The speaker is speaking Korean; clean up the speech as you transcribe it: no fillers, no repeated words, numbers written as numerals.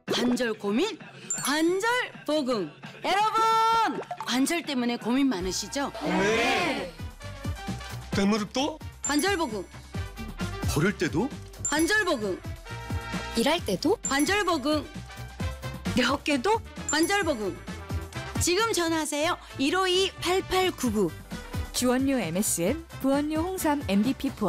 관절 고민? 관절 보금. 여러분, 관절 때문에 고민 많으시죠? 네. 대무릎도? 관절 보금. 걸을 때도? 관절 보금. 일할 때도? 관절 보금. 내 어깨도? 관절 보금. 지금 전화하세요. 152-8899. 주원료 MSM, 부원료 홍삼 MBP 포함